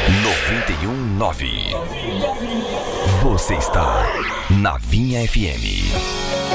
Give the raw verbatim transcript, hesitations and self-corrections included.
noventa e um nove. Você está na Vinha F M.